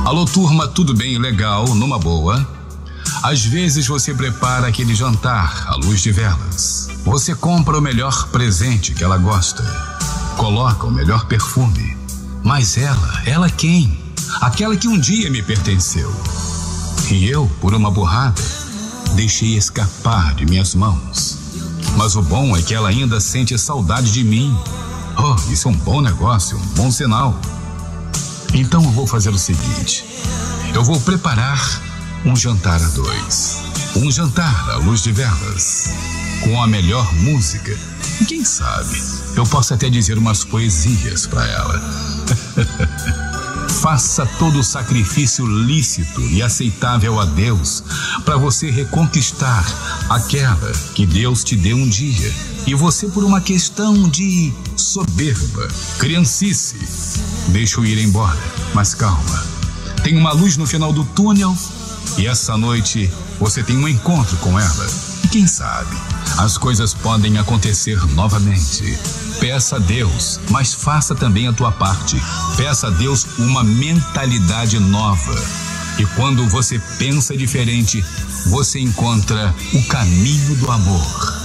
Alô, turma, tudo bem e legal, numa boa? Às vezes você prepara aquele jantar à luz de velas. Você compra o melhor presente que ela gosta. Coloca o melhor perfume. Mas ela quem? Aquela que um dia me pertenceu. E eu, por uma burrada, deixei escapar de minhas mãos. Mas o bom é que ela ainda sente saudade de mim. Oh, isso é um bom negócio, um bom sinal. Então eu vou fazer o seguinte: eu vou preparar um jantar a dois. Um jantar à luz de velas, com a melhor música. E quem sabe, eu posso até dizer umas poesias para ela. Faça todo o sacrifício lícito e aceitável a Deus para você reconquistar aquela que Deus te deu um dia. E você, por uma questão de soberba, criancice, deixa eu ir embora. Mas calma, tem uma luz no final do túnel e essa noite você tem um encontro com ela. E quem sabe, as coisas podem acontecer novamente. Peça a Deus, mas faça também a tua parte. Peça a Deus uma mentalidade nova. E quando você pensa diferente, você encontra o caminho do amor.